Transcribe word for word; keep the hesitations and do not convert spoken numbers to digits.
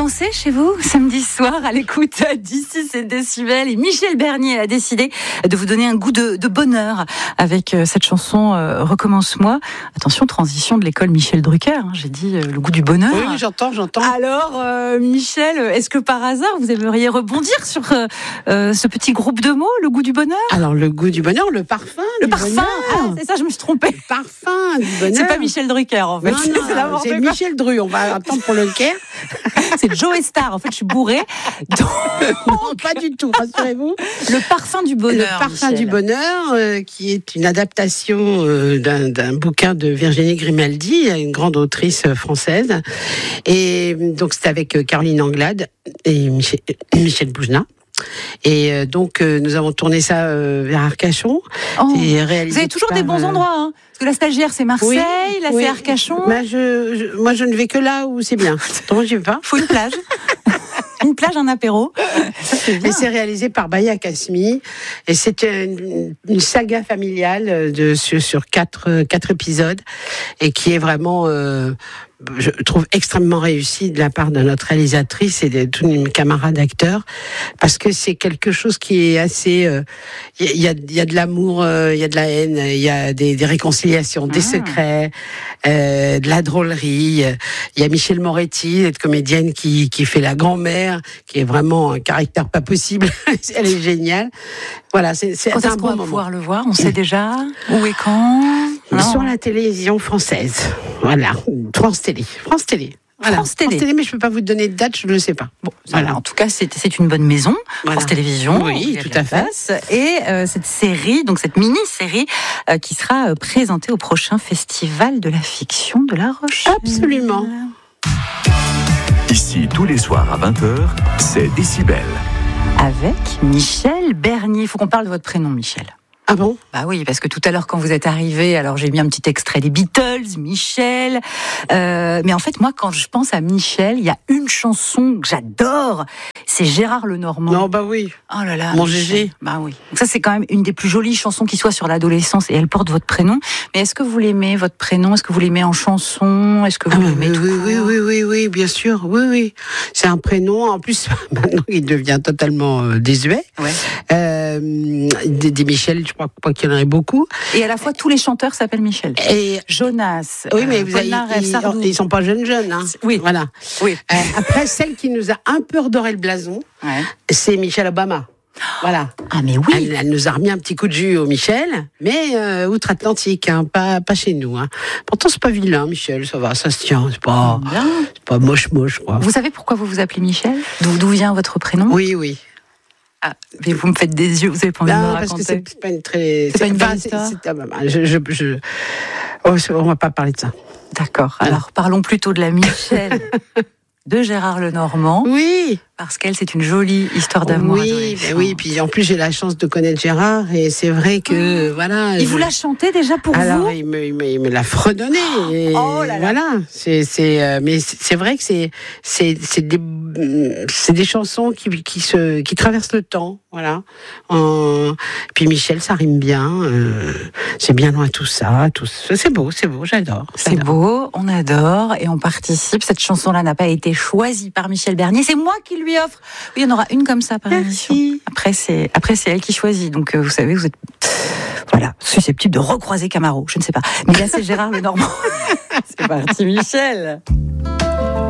dansez chez vous samedi soir à l'écoute d'ici c'est Décibel et Michel Bernier a décidé de vous donner un goût de, de bonheur avec cette chanson euh, Recommence-moi. Attention, transition de l'école Michel Drucker, hein, j'ai dit euh, le goût du bonheur. Oui, oui, j'entends, j'entends. Alors euh, Michel, est-ce que par hasard vous aimeriez rebondir sur euh, euh, ce petit groupe de mots, le goût du bonheur? Alors le goût du bonheur, le parfum Le du parfum, bonheur. ah, c'est ça, je me suis trompée. Le parfun du bonheur. C'est pas Michel Drucker en fait. Non, non, c'est, non, c'est Michel Dru, on va attendre pour le Caire. C'est Joe Star, en fait je suis bourrée. Donc... Non, pas du tout, rassurez-vous. Le parfum du bonheur. Le parfum Michel. du bonheur, euh, qui est une adaptation euh, d'un, d'un bouquin de Virginie Grimaldi, une grande autrice française. Et donc c'est avec Caroline Anglade et Michel, Michel Boujna. Et euh, donc euh, nous avons tourné ça euh, vers Arcachon. Oh, et réalisé vous avez toujours par, des bons euh, endroits, hein, parce que la stagiaire c'est Marseille, oui, là oui. c'est Arcachon. Bah, je, je, moi je ne vais que là où c'est bien. Autrement j'y vais pas. Faut une plage. Une plage, un apéro. Ça, c'est bien. Et c'est réalisé par Baya Kasmi. Et c'est une, une saga familiale de, sur, sur quatre, quatre épisodes. Et qui est vraiment, euh, je trouve, extrêmement réussie de la part de notre réalisatrice et de tous mes camarades acteurs. Parce que c'est quelque chose qui est assez... Il euh, y, a, y a de l'amour, il euh, y a de la haine, il y a des, des réconciliations, des ah. secrets, euh, de la drôlerie. Il y a Michel Moretti, cette comédienne qui, qui fait la grand-mère, qui est vraiment un caractère pas possible. Elle est géniale. Voilà, c'est, c'est, quand c'est est-ce un qu'on bon va moment. pouvoir le voir? On sait déjà où et quand? Non. Sur la télévision française. Voilà, France Télé. France Télé. Voilà. France Télé. France Télé, mais je peux pas vous donner de date, je ne le sais pas. Bon, voilà. En tout cas, c'est, c'est une bonne maison, voilà. France Télévisions. Oui, tout à fait. Et euh, cette série, donc cette mini-série, euh, qui sera euh, présentée au prochain Festival de la fiction de La Rochelle. Absolument. Ici, tous les soirs à vingt heures, c'est Décibel. Avec Michel Bernier. Il faut qu'on parle de votre prénom, Michel. Ah bon? Bah oui, parce que tout à l'heure quand vous êtes arrivé, alors j'ai mis un petit extrait des Beatles, Michel. Euh, mais en fait, moi, quand je pense à Michel, il y a une chanson que j'adore, c'est Gérard Lenormand. Non, bah oui. Oh là là. Mon Michel. Gégé. Bah oui. Donc ça, c'est quand même une des plus jolies chansons qui soit sur l'adolescence et elle porte votre prénom. Mais est-ce que vous l'aimez, votre prénom? Est-ce que vous l'aimez en chanson? Est-ce que vous ah, l'aimez oui, tout oui, court? oui, oui, oui, oui, bien sûr. Oui, oui. C'est un prénom. En plus, maintenant, il devient totalement euh, désuet. Ouais. Euh, des, des Michel, je crois pas qu'il y en aurait beaucoup. Et à la fois, tous les chanteurs s'appellent Michel. Et Jonas. oui, mais euh, vous avez, Polnareff, ils, ils sont pas jeunes jeunes. Hein. Oui. Voilà. Oui. Euh, après, celle qui nous a un peu redoré le blason, ouais. c'est Michelle Obama. Voilà. Ah mais oui. Elle, elle nous a remis un petit coup de jus au Michel, mais euh, outre-Atlantique, hein, pas pas chez nous. Hein. Pourtant c'est pas vilain, Michel, ça va, ça se tient. C'est pas, bien. C'est pas moche moche quoi. Vous savez pourquoi vous vous appelez Michel? D'où, d'où vient votre prénom? Oui, oui. Ah, mais vous me faites des yeux, vous avez pas envie de me Non, raconter. parce que c'est, c'est pas une très. C'est, c'est pas une enfin, belle histoire. c'est, c'est, je, je, je, oh, on va pas parler de ça. D'accord. Voilà. Alors parlons plutôt de la Michel de Gérard Lenormand. Oui. Parce qu'elle, c'est une jolie histoire d'amour. Oui, ben oui. Puis en plus, j'ai la chance de connaître Gérard et c'est vrai que oh. voilà. Il je... vous l'a chanté déjà pour Alors, vous? Alors, il me, il me, il me l'a fredonné. Et oh là là. Voilà. C'est, c'est, euh, mais c'est, c'est vrai que c'est, c'est, c'est des, c'est des chansons qui, qui se, qui traversent le temps. Voilà. En... Puis Michel, ça rime bien. Euh, c'est bien loin tout ça. Tout ça. C'est beau, c'est beau. J'adore. C'est j'adore. beau, on adore et on participe. Cette chanson-là n'a pas été choisie par Michel Bernier. C'est moi qui lui offre. Oui, il y en aura une comme ça par émission. Après, c'est, après, c'est elle qui choisit. Donc, vous savez, vous êtes, voilà, susceptible de recroiser Camaro. Je ne sais pas. Mais là, c'est Gérard Lenormand. C'est parti, Michel.